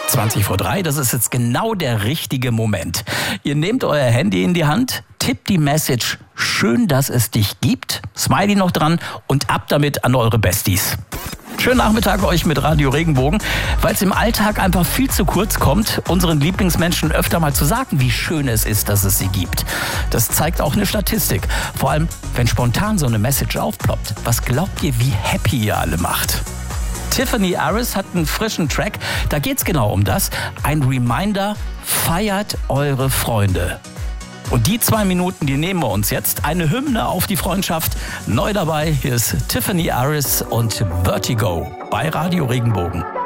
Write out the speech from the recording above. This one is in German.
3:20, das ist jetzt genau der richtige Moment. Ihr nehmt euer Handy in die Hand, tippt die Message "Schön, dass es dich gibt", Smiley noch dran und ab damit an eure Besties. Schönen Nachmittag euch mit Radio Regenbogen, weil es im Alltag einfach viel zu kurz kommt, unseren Lieblingsmenschen öfter mal zu sagen, wie schön es ist, dass es sie gibt. Das zeigt auch eine Statistik. Vor allem, wenn spontan so eine Message aufploppt. Was glaubt ihr, wie happy ihr alle macht? Tiffany Aris hat einen frischen Track, da geht's genau um das. Ein Reminder, feiert eure Freunde. Und die 2 Minuten, die nehmen wir uns jetzt. Eine Hymne auf die Freundschaft. Neu dabei, hier ist Tiffany Aris und Vertigo bei Radio Regenbogen.